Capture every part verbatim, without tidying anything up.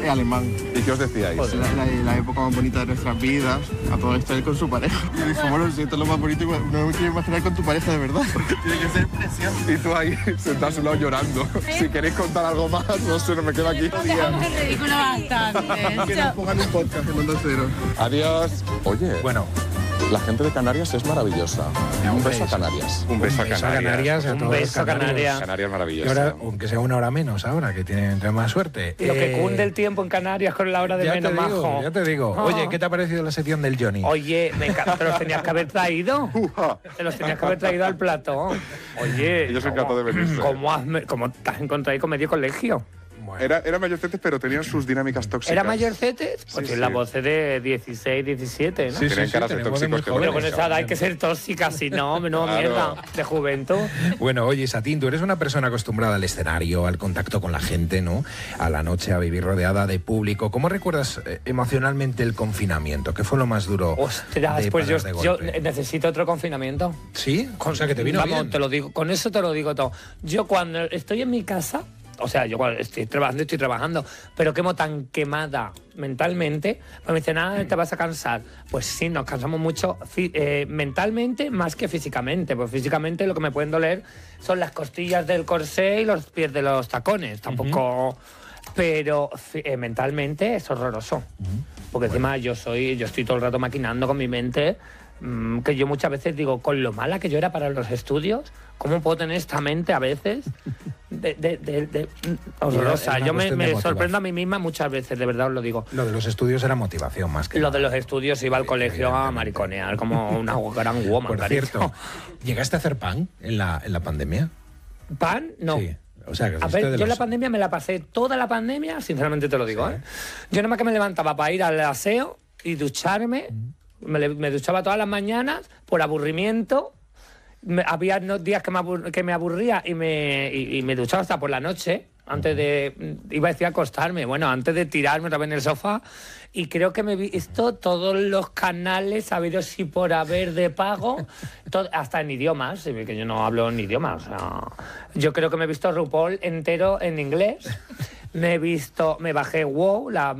alemán. ¿Y qué os decíais? Pues la, la, la época más bonita de nuestras vidas, a todo esto él con su pareja. Y dijo, bueno, si esto es lo más bonito, no me quiero imaginar con tu pareja de verdad. Tiene que ser precioso. Y tú ahí, sentado a su lado llorando. ¿Sí? Si queréis contar algo más, no sé, no me quedo aquí. Es ridículo bastante. Que nos pongan un podcast en Onda Cero. Adiós. Oye, Bueno, la gente de Canarias es maravillosa. Un beso a Canarias. Un beso a beso a Canarias. Canarias, a Un todos los beso a canarios. Canarias. Canarias Y maravillosa. ahora, aunque sea una hora menos ahora, que tienen más suerte. Lo que Eh, cunde el tiempo en Canarias con la hora de ya menos te digo, majo. ya te digo. Ah. Oye, ¿qué te ha parecido la sección del Johnny? Oye, me encanta. Te los tenías que haber traído. Te los tenías que haber traído al plato. Oye. Ellos encantados de venirse. ¿Cómo, has, ¿Cómo te has encontrado ahí con medio colegio? Bueno, Era, era mayorcetes, pero tenían sus dinámicas tóxicas. ¿Era mayorcetes? Pues Sí, tiene sí. la voz de dieciséis, diecisiete, ¿no? Sí, Tienen caras de tenemos de muy tóxicos que Pero jóvenes. con esa edad hay que ser tóxica, si no, no, Claro. mierda. De juventud. Bueno, oye, Satín, tú eres una persona acostumbrada al escenario, al contacto con la gente, ¿no? A la noche, a vivir rodeada de público. ¿Cómo recuerdas eh, emocionalmente el confinamiento? ¿Qué fue lo más duro? Ostras, de pues yo, parar de yo golpe? necesito otro confinamiento. ¿Sí? O sea, que te vino Vamos, bien. te lo digo, con eso te lo digo todo. Yo cuando estoy en mi casa, o sea, yo cuando estoy trabajando, estoy trabajando, pero quemo tan quemada mentalmente, pues me dicen, ah, te vas a cansar. Pues sí, nos cansamos mucho fi- eh, mentalmente más que físicamente, pues físicamente lo que me pueden doler son las costillas del corsé y los pies de los tacones, tampoco... Pero fi- eh, mentalmente es horroroso, porque encima yo soy, yo estoy todo el rato maquinando con mi mente, mm, que yo muchas veces digo, con lo mala que yo era para los estudios, ¿cómo puedo tener esta mente a veces de, de, de, de- mm, horrorosa? Era una Yo me, cuestión de me motivación. sorprendo a mí misma muchas veces, de verdad os lo digo. Lo de los estudios era motivación más que Lo de nada. los estudios iba al colegio a Evidentemente. mariconear como una gran woman. Por cariño. cierto, ¿llegaste a hacer pan en la, en la pandemia? ¿Pan? No. Sí. O sea, que A fuiste ver, de yo los- la pandemia me la pasé toda la pandemia, sinceramente te lo digo, Sí. ¿eh? Yo nada más que me levantaba para ir al aseo y ducharme, me, le- me duchaba todas las mañanas por aburrimiento. Me- había no- días que me, abur- que me aburría y me, y, y me duchaba hasta por la noche, antes de, iba a decir acostarme, bueno, antes de tirarme otra vez en el sofá. Y creo que me he visto todos los canales habidos y por haber de pago, todo- hasta en idiomas, que yo no hablo en idiomas. O sea, yo creo que me he visto RuPaul entero en inglés. Me he visto, me bajé WoW, la,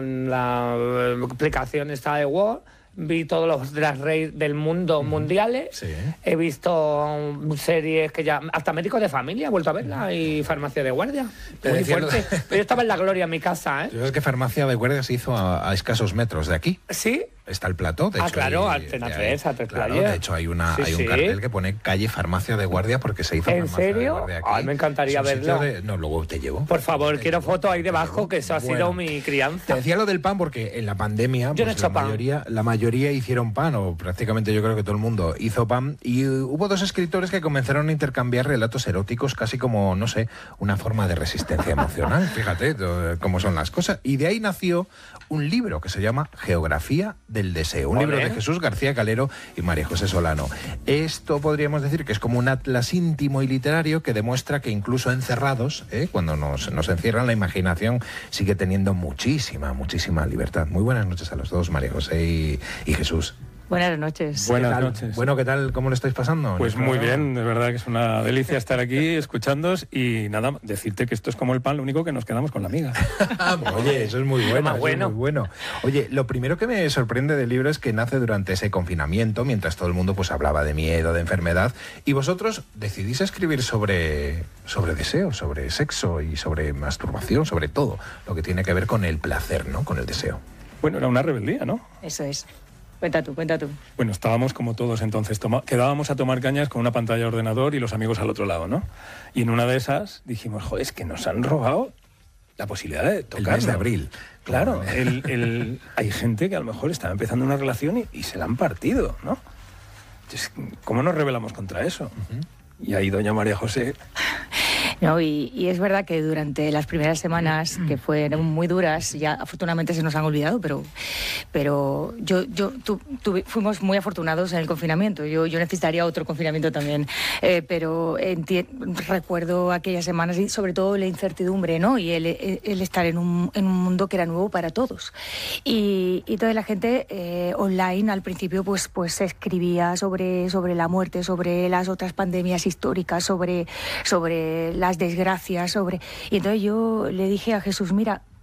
la aplicación esta de WoW. Vi todos los Drag Race del mundo mundiales. Sí. He visto um, series que ya... Hasta Médicos de Familia, he vuelto a verla, y Farmacia de Guardia. Te Muy decía lo- fuerte. Pero yo estaba en la gloria en mi casa, ¿eh? ¿Sabes que Farmacia de Guardia se hizo a, a escasos metros de aquí? ¿Sí? Está el plató, de Ah, hecho. claro, hay- Antena hay- tres, a tres claro, Playa. de hecho hay, una, Sí, hay un sí. cartel que pone calle Farmacia de Guardia porque se hizo ¿En Farmacia de serio? Guardia aquí. Ay, me encantaría Es un sitio verlo. de- No, luego te llevo. Por favor, Te quiero llevo, foto ahí te debajo, llevo. que eso ha Bueno, sido mi Te crianza. decía lo del pan porque en la pandemia Yo no he pues, hecho la, pan. mayoría, la mayoría hicieron pan, o prácticamente yo creo que todo el mundo hizo pan, y uh, hubo dos escritores que comenzaron a intercambiar relatos eróticos casi como, no sé, una forma de resistencia emocional, fíjate to- cómo son las cosas. Y de ahí nació un libro que se llama Geografía del Deseo, un Ole. libro de Jesús García Calero y María José Solano. Esto podríamos decir que es como un atlas íntimo y literario que demuestra que incluso encerrados, ¿eh? cuando nos, nos encierran, la imaginación sigue teniendo muchísima, muchísima libertad. Muy buenas noches a los dos, María José y, y Jesús. Buenas noches. Buenas ¿Qué tal? noches. Bueno, ¿qué tal? ¿Cómo lo estáis pasando? Pues muy bien, de verdad que es una delicia estar aquí escuchándoos y nada, decirte que esto es como el pan, lo único que nos quedamos con la amiga. Oye, eso es muy bueno, más eso bueno. es muy bueno. Oye, lo primero que me sorprende del libro es que nace durante ese confinamiento, mientras todo el mundo pues hablaba de miedo, de enfermedad, y vosotros decidís escribir sobre, sobre deseo, sobre sexo y sobre masturbación, sobre todo lo que tiene que ver con el placer, ¿no? Con el deseo. Bueno, era una rebeldía, ¿no? Eso es. Cuenta tú, cuenta tú. Bueno, estábamos como todos entonces, toma- quedábamos a tomar cañas con una pantalla de ordenador y los amigos al otro lado, ¿no? Y en una de esas dijimos, joder, es que nos han robado la posibilidad de El tocarnos. mes de abril. Claro, el, el- hay gente que a lo mejor estaba empezando una relación y, y se la han partido, ¿no? Entonces, ¿cómo nos rebelamos contra eso? Y ahí doña María José... No, y, y es verdad que durante las primeras semanas, que fueron muy duras, ya afortunadamente se nos han olvidado, pero, pero yo, yo tu, tuvi- fuimos muy afortunados en el confinamiento. Yo, yo necesitaría otro confinamiento también, eh, pero enti- recuerdo aquellas semanas y sobre todo la incertidumbre, ¿no? Y el, el estar en un, en un mundo que era nuevo para todos. Y, y toda la gente eh, online al principio pues, pues escribía sobre, sobre la muerte, sobre las otras pandemias históricas, sobre, sobre las desgracias, sobre... Y entonces yo le dije a Jesús, mira,